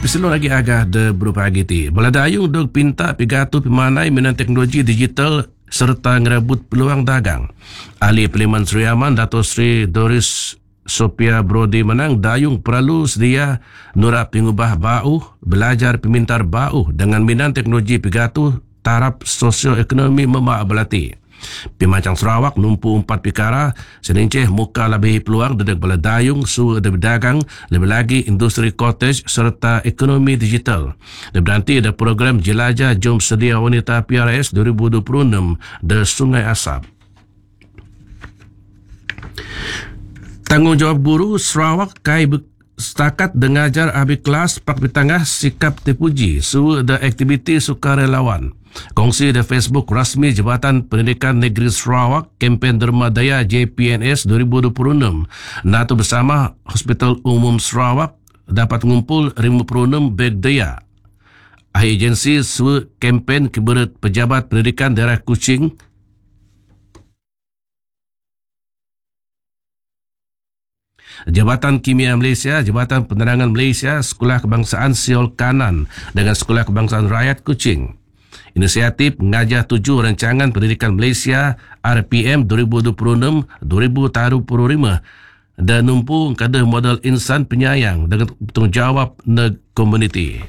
Pisilong lagi agah de berupagi ti. Baladayung dog pinta pigato pimanai minan teknologi digital serta ngerebut peluang dagang. Ahli Parlimen Seri Aman Dato' Sri Doris Sophia Brody menang dayung perlu sedia nura pengubah bau, belajar pemintar bau dengan minan teknologi pigato taraf sosioekonomi memak belati. Pimacang Sarawak numpu 4 perkara seninceh muka lebih peluang dedek baladayung su de berdagang lebih lagi industri cottage serta ekonomi digital. Dan berhenti ada program jelajah jom sedia wanita PRS 2026 de Sungai Asap. Tanggungjawab guru Sarawak kai setakat dengajar habis kelas pak petangah sikap terpuji su de aktiviti sukarelawan. Kongsi di Facebook rasmi Jabatan Pendidikan Negeri Sarawak kempen Derma Daya JPNS 2026 NATO bersama Hospital Umum Sarawak dapat mengumpul 56 beg daya. Ahli agensi su kempen keberat pejabat pendidikan daerah Kuching Jabatan Kimia Malaysia, Jabatan Penerangan Malaysia, Sekolah Kebangsaan Siol Kanan dengan Sekolah Kebangsaan Rakyat Kuching. Inisiatif mengajah 7 rancangan pendidikan Malaysia RPM 2026-2025 dan numpu kada modal insan penyayang dengan bertanggungjawab neg komuniti.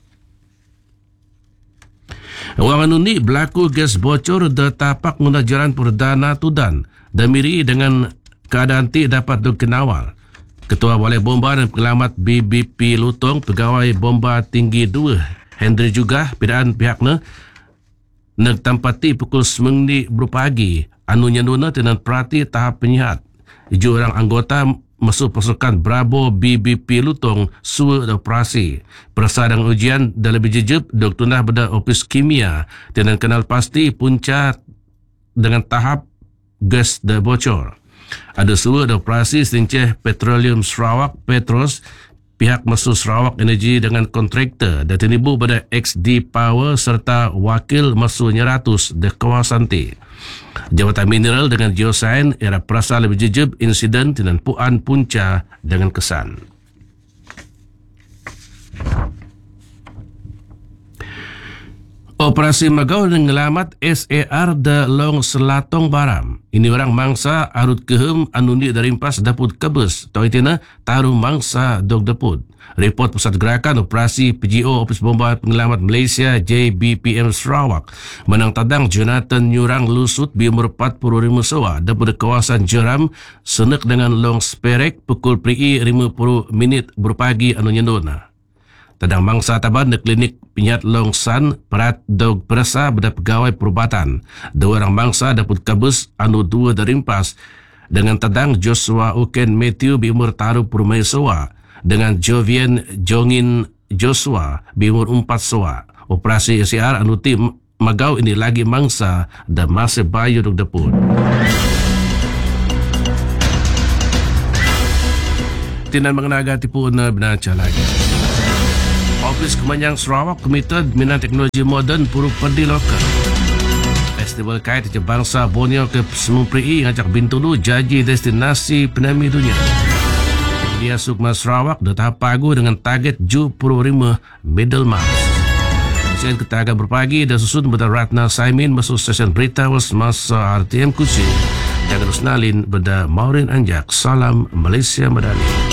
Wang anuni berlaku gas bocor de tapak munajaran perdana tudan dan miri dengan keadaan ti dapat dikenawal. Ketua Balai Bomba dan Penyelamat BBP Lutong, Pegawai Bomba Tinggi 2 Henry juga pidaan pihaknya neg tampati pukul 9 berpagi anu nyanuna dengan perhati tahap penyihat. 7 orang anggota masuk pasukan Bravo BBP Lutong su operasi. Perasaan ujian dan lebih jejeb dok tunah pada Opis Kimia dengan kenal pasti punca dengan tahap gas dan bocor. Ada suatu operasi selinceh Petroleum Sarawak Petros pihak Masuk Sarawak Energy dengan kontraktor dan tinibu pada XD Power serta wakil Masuk Nyeratus di kawasan T. Jabatan Mineral dengan Geosains era perasa lebih jejeb insiden dengan puan punca dengan kesan. Operasi Magau dan ngelamat SAR de Long Selatong Baram. Ini orang mangsa arut kehem anundi darimpas daput kebes. Tau itina taruh mangsa dog daput. Report Pusat Gerakan Operasi PGO Opis Bomba Penyelamat Malaysia JBPM Sarawak menang tadang Jonathan Nyurang Lusut berumur 45 sawa dapur kawasan Jeram senek dengan long sperek pukul PRI 50 minit berpagi anu nyendona. Tadang mangsa taban di klinik Pinyat Longsan perat dog perasa beda pegawai perubatan. 2 orang mangsa dapat kabus anu 2 darimpas dengan tadang Joshua Uken Matthew berumur taruh purmai sawa dengan Jovian Jongin Joshua berumur 4 sawa. Operasi SAR anu tim Magau ini lagi mangsa dan masih bayu dog dapur. Tinan mengenaga tipu na benaca lagi. Ofis Kemenjang Sarawak komited minat teknologi moden puruk perdi lokal. Festival Kait Bangsa Borneo ke Semupri ngajak Bintulu jadi destinasi penami dunia. Dia Sukma Sarawak dah tahap pagu dengan target 75 medal marks. Mesin kita akan berpagi dan susun pada Ratna Saimin masuk stesen berita masa RTM Kuching. Jangan terus nalin pada Maureen Anjak. Salam Malaysia Madani.